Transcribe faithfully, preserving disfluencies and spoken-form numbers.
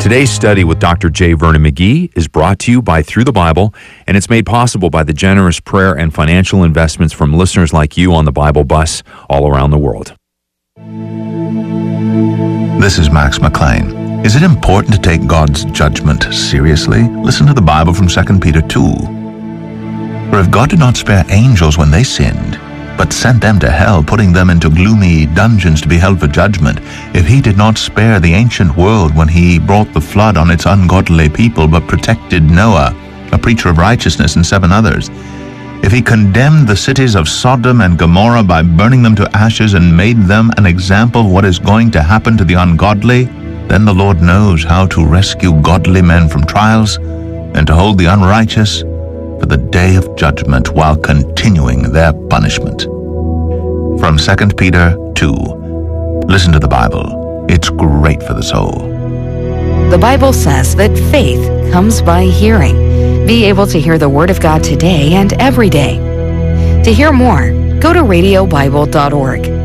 Today's study with Doctor J. Vernon McGee is brought to you by Through the Bible, and it's made possible by the generous prayer and financial investments from listeners like you on the Bible Bus all around the world. This is Max McLean. Is it important to take God's judgment seriously? Listen to the Bible from Second Peter two. For if God did not spare angels when they sinned, but sent them to hell, putting them into gloomy dungeons to be held for judgment, if he did not spare the ancient world when he brought the flood on its ungodly people, but protected Noah, a preacher of righteousness, and seven others, if he condemned the cities of Sodom and Gomorrah by burning them to ashes and made them an example of what is going to happen to the ungodly, then the Lord knows how to rescue godly men from trials and to hold the unrighteous for the day of judgment while continuing their punishment. From Second Peter two. Listen to the Bible. It's great for the soul. The Bible says that faith comes by hearing. Be able to hear the Word of God today and every day. To hear more, go to radio bible dot org.